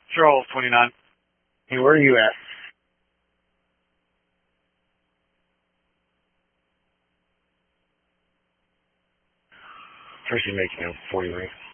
Charles 29. Hey, where are you at? First you make, 40 rings.